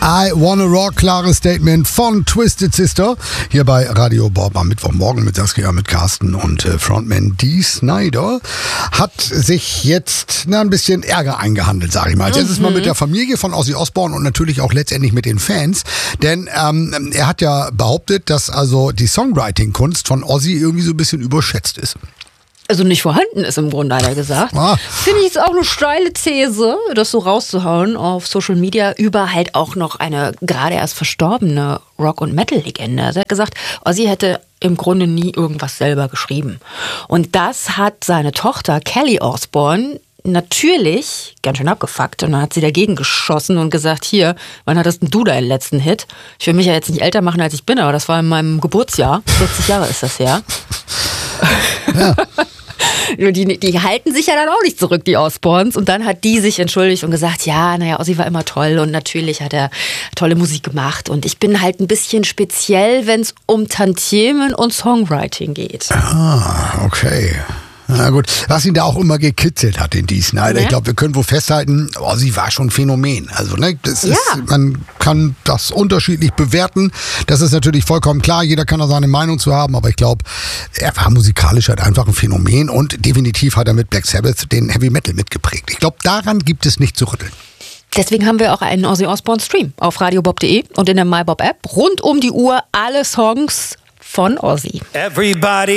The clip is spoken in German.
I Wanna Rock, klares Statement von Twisted Sister. Hier bei Radio Bob am Mittwochmorgen mit Saskia, mit Carsten und Frontman Dee Snider. Hat sich jetzt ein bisschen Ärger eingehandelt, sag ich mal. Als erstes mal mit der Familie von Ozzy Osbourne und natürlich auch letztendlich mit den Fans. Denn er hat ja behauptet, dass also die Songwriting-Kunst von Ozzy irgendwie so ein bisschen überschätzt ist. Also nicht vorhanden ist im Grunde, hat er gesagt. Finde ich jetzt auch eine steile These, das so rauszuhauen auf Social Media über halt auch noch eine gerade erst verstorbene Rock- und Metal-Legende. Also er hat gesagt, Ozzy hätte im Grunde nie irgendwas selber geschrieben. Und das hat seine Tochter Kelly Osbourne natürlich ganz schön abgefuckt. Und dann hat sie dagegen geschossen und gesagt, hier, wann hattest denn du deinen letzten Hit? Ich will mich ja jetzt nicht älter machen, als ich bin, aber das war in meinem Geburtsjahr. 40 Jahre ist das her. Ja. Die halten sich ja dann auch nicht zurück, die Osbournes. Und dann hat die sich entschuldigt und gesagt, ja, naja, Ozzy war immer toll und natürlich hat er tolle Musik gemacht. Und ich bin halt ein bisschen speziell, wenn es um Tantiemen und Songwriting geht. Ah, okay. Na gut, was ihn da auch immer gekitzelt hat, den Dee Snider. Ja. Ich glaube, wir können wohl festhalten, Ozzy war schon ein Phänomen. Also, ne, man kann das unterschiedlich bewerten. Das ist natürlich vollkommen klar. Jeder kann da seine Meinung zu haben. Aber ich glaube, er war musikalisch halt einfach ein Phänomen. Und definitiv hat er mit Black Sabbath den Heavy Metal mitgeprägt. Ich glaube, daran gibt es nicht zu rütteln. Deswegen haben wir auch einen Ozzy Osbourne Stream auf radiobob.de und in der MyBob App. Rund um die Uhr alle Songs von Ozzy. Everybody